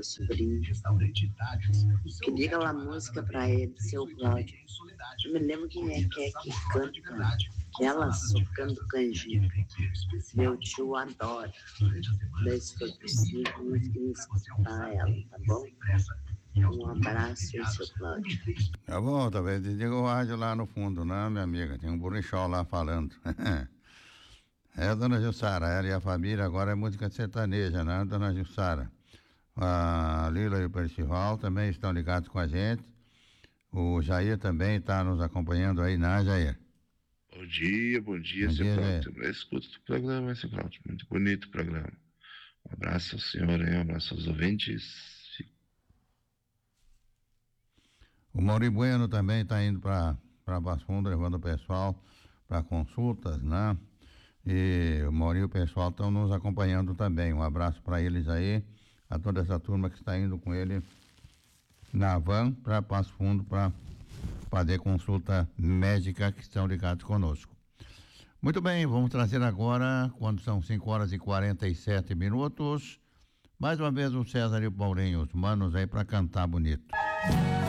sobrinho. Pedi aquela música pra ele, seu Cláudio. Eu me lembro quem é que canta ela socando canjica. Meu tio adora. Daí se for possível, vamos escutar ela, tá bom? Um abraço aí, seu Cláudio. Tá bom, talvez desliga o rádio lá no fundo, né, minha amiga? Tem um bolichol lá falando. É, dona Jussara, ela e a família agora é música sertaneja, né, dona Jussara? A Lila e o Percival também estão ligados com a gente. O Jair também está nos acompanhando aí, né, Jair? Bom dia, seu Cláudio. Eu escuto o programa, seu Cláudio. Muito bonito o programa. Um abraço ao senhor aí, um abraço aos ouvintes. O Mauri Bueno também está indo para Passo Fundo, levando o pessoal para consultas, né? E o Mauri e o pessoal estão nos acompanhando também. Um abraço para eles aí, a toda essa turma que está indo com ele na van para Passo Fundo para fazer consulta médica, que estão ligados conosco. Muito bem, vamos trazer agora, quando são 5h47, mais uma vez o César e o Paulinho, os manos aí para cantar bonito.